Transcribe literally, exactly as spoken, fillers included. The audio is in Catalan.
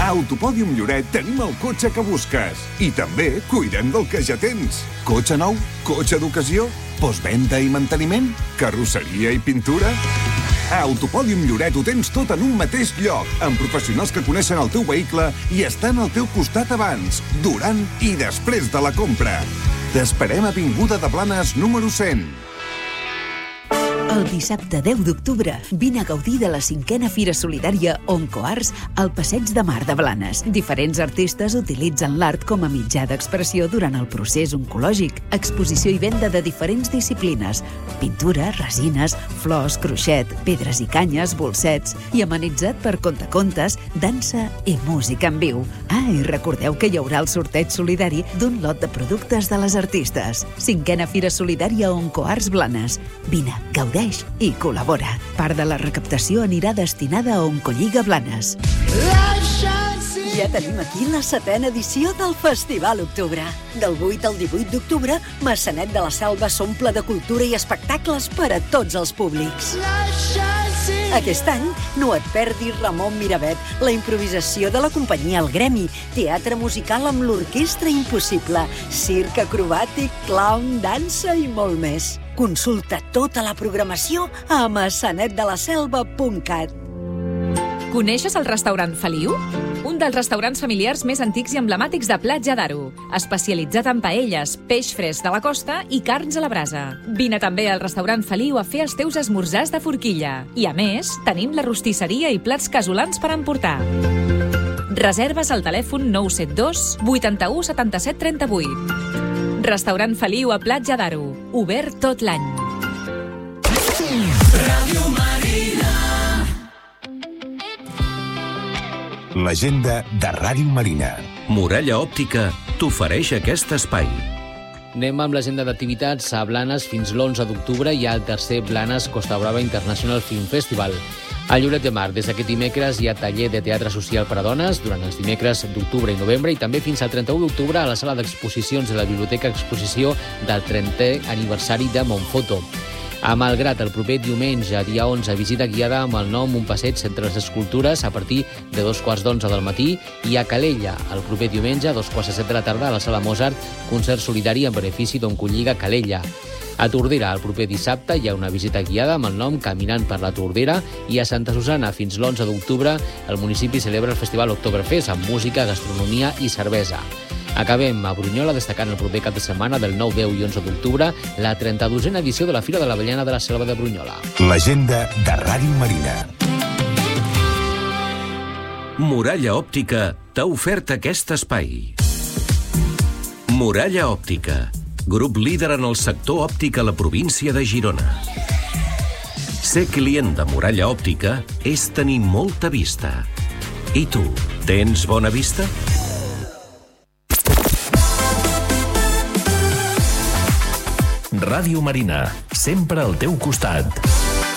A Autopòdium Lloret tenim el cotxe que busques. I també cuidem del que ja tens. Cotxe nou? Cotxe d'ocasió? Postvenda i manteniment? Carrosseria i pintura? A Autopòdium Lloret ho tens tot en un mateix lloc, amb professionals que coneixen el teu vehicle i estan al teu costat abans, durant i després de la compra. T'esperem a Avinguda de Blanes número cent. El dissabte deu d'octubre vine a gaudir de la cinquena Fira Solidària Oncoarts al Passeig de Mar de Blanes. Diferents artistes utilitzen l'art com a mitjà d'expressió durant el procés oncològic. Exposició i venda de diferents disciplines: pintura, resines, flors, croixet, pedres i canyes, bolsets, i amenitzat per contacontes, dansa i música en viu. Ah, i recordeu que hi haurà el sorteig solidari d'un lot de productes de les artistes. Cinquena Fira Solidària Oncoarts Blanes. Vine, gaudeix i col·labora. Part de la recaptació anirà destinada a Oncolliga Blanes. Ja tenim aquí la setena edició del Festival Octubre. Del vuit al divuit d'octubre, Maçanet de la Selva s'omple de cultura i espectacles per a tots els públics. Aquest any, no et perdis Ramon Miravet, la improvisació de la companyia El Gremi, teatre musical amb l'Orquestra Impossible, circ acrobàtic, clown, dansa i molt més. Consulta tota la programació a maçanet de la selva punt cat. Coneixes el restaurant Feliu? Un dels restaurants familiars més antics i emblemàtics de Platja d'Aro, especialitzat en paelles, peix fresc de la costa i carns a la brasa. Vine també al restaurant Feliu a fer els teus esmorzars de forquilla. I a més, tenim la rostisseria i plats casolans per emportar. Reserves al telèfon nou set dos vuitanta-u setanta-set trenta-vuit. Restaurant Feliu a Platja d'Aro, obert tot l'any. Ràdio Marina. L'agenda de Ràdio Marina. Muralla Òptica t'ofereix aquest espai. Anem amb l'agenda d'activitats. A Blanes, fins l'onze d'octubre, hi ha el tercer Blanes Costa Brava International Film Festival. A Lloret de Mar, des d'aquest dimecres, hi ha taller de teatre social per a dones durant els dimecres d'octubre i novembre, i també fins al trenta-u d'octubre a la sala d'exposicions de la Biblioteca Exposició del trentè aniversari de Montfoto. A Malgrat, el proper diumenge, dia onze, visita guiada amb el nom Un passeig entre les escultures a partir de dos quarts d'onze del matí, i a Calella, el proper diumenge, a dos quarts de set de la tarda, a la sala Mozart, concert solidari en benefici d'Oncolliga Calella. A Tordera, el proper dissabte, hi ha una visita guiada amb el nom Caminant per la Tordera, i a Santa Susana, fins l'onze d'octubre, el municipi celebra el Festival Oktoberfest amb música, gastronomia i cervesa. Acabem a Brunyola destacant el proper cap de setmana del nou, deu i onze d'octubre la trenta-dosena edició de la Fira de l'Avellana de la Selva de Brunyola. L'agenda de Ràdio Marina. Muralla Òptica t'ha ofert aquest espai. Muralla Òptica, grup líder en el sector òptic a la província de Girona. Ser client de Muralla Òptica és tenir molta vista. I tu, tens bona vista? Ràdio Marina, sempre al teu costat.